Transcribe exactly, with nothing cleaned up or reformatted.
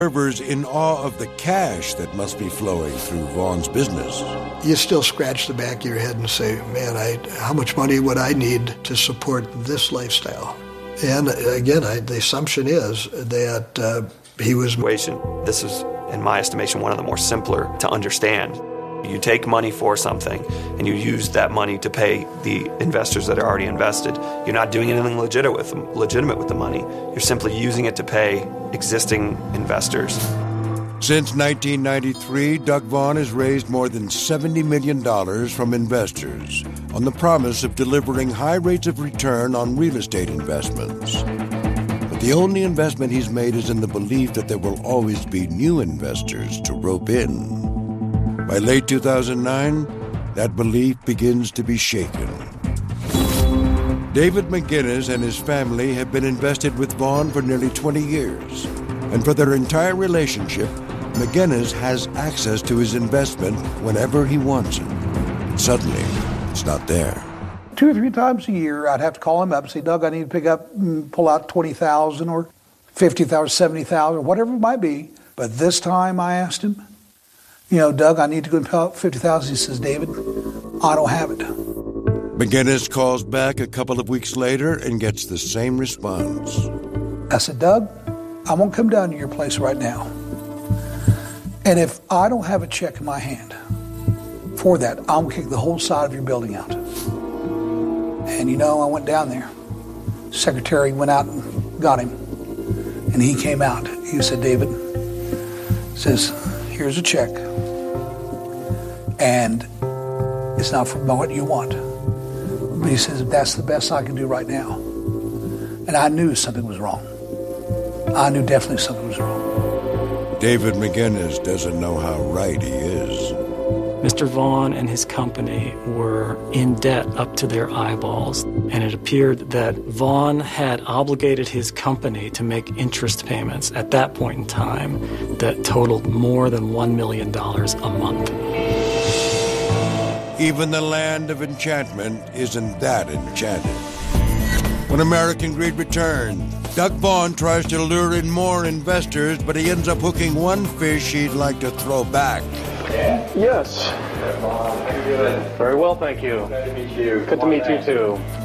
Observers in awe of the cash that must be flowing through Vaughn's business. You still scratch the back of your head and say, man, I, how much money would I need to support this lifestyle? And again, I, the assumption is that uh, he was... This is, in my estimation, one of the more simpler to understand. You take money for something, and you use that money to pay the investors that are already invested. You're not doing anything legitimate with them, legitimate with the money. You're simply using it to pay existing investors. Since nineteen ninety-three, Doug Vaughn has raised more than seventy million dollars from investors on the promise of delivering high rates of return on real estate investments. But the only investment he's made is in the belief that there will always be new investors to rope in. By late two thousand nine, that belief begins to be shaken. David McGinnis and his family have been invested with Vaughn for nearly twenty years. And for their entire relationship, McGinnis has access to his investment whenever he wants it. And suddenly, it's not there. Two or three times a year, I'd have to call him up and say, Doug, I need to pick up and pull out twenty thousand dollars or fifty thousand dollars, seventy thousand dollars, whatever it might be. But this time I asked him, you know, Doug, I need to go and pull out fifty thousand dollars. He says, David, I don't have it. McGinnis calls back a couple of weeks later and gets the same response. I said, Doug, I won't come down to your place right now. And if I don't have a check in my hand for that, I'm going to kick the whole side of your building out. And you know, I went down there. Secretary went out and got him. And he came out. He said, David, says, here's a check. And it's not for what you want. But he says, that's the best I can do right now. And I knew something was wrong. I knew definitely something was wrong. David McGinnis doesn't know how right he is. Mister Vaughn and his company were in debt up to their eyeballs, and it appeared that Vaughn had obligated his company to make interest payments at that point in time that totaled more than one million dollars a month. Even the land of enchantment isn't that enchanted. When American Greed returns, Doug Vaughn tries to lure in more investors, but he ends up hooking one fish he'd like to throw back. Yes. Very well, thank you. Good to meet you. Good to meet you, too.